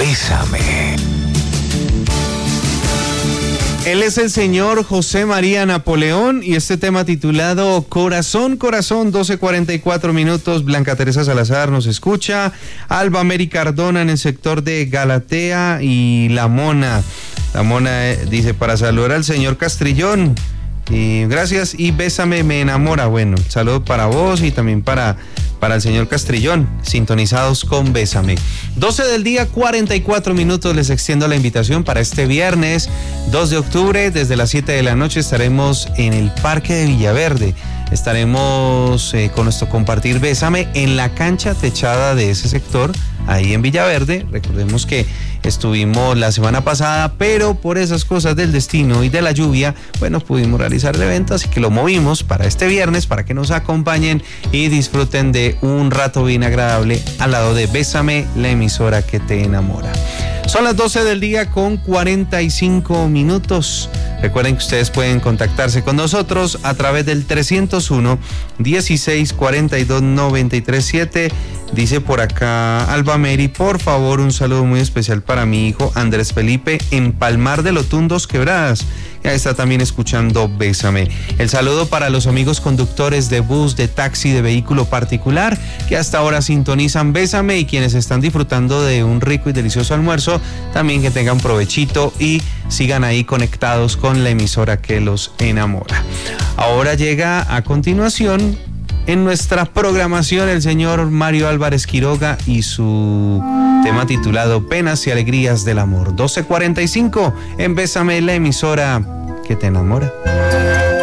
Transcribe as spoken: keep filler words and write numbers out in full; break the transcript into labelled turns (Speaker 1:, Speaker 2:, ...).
Speaker 1: Bésame.
Speaker 2: Él es el señor José María Napoleón y este tema titulado Corazón, Corazón, doce cuarenta y cuatro minutos. Blanca Teresa Salazar nos escucha. Alba Mary Cardona en el sector de Galatea y La Mona. La Mona eh, dice para saludar al señor Castrillón. Y gracias y Bésame me enamora. Bueno, saludo para vos y también para, para el señor Castrillón, sintonizados con Bésame. doce del día, cuarenta y cuatro minutos, les extiendo la invitación para este viernes dos de octubre, desde las siete de la noche estaremos en el Parque de Villaverde. Estaremos eh, con nuestro Compartir Bésame en la cancha techada de ese sector, ahí en Villaverde. Recordemos que estuvimos la semana pasada, pero por esas cosas del destino y de la lluvia, bueno, pudimos realizar el evento, así que lo movimos para este viernes, para que nos acompañen y disfruten de un rato bien agradable al lado de Bésame, la emisora que te enamora. Son las doce del día con cuarenta y cinco minutos. Recuerden que ustedes pueden contactarse con nosotros a través del trescientos uno, dieciséis, cuarenta y dos, noventa y tres, siete. Dice por acá Alba Mary, por favor, un saludo muy especial para mi hijo Andrés Felipe en Palmar de Lotundos Quebradas. Ya está también escuchando Bésame. El saludo para los amigos conductores de bus, de taxi, de vehículo particular que hasta ahora sintonizan Bésame y quienes están disfrutando de un rico y delicioso almuerzo, también que tengan provechito y sigan ahí conectados con la emisora que los enamora. Ahora llega a continuación en nuestra programación el señor Mario Álvarez Quiroga y su tema titulado Penas y Alegrías del Amor. doce cuarenta y cinco en Bésame, la emisora que te enamora.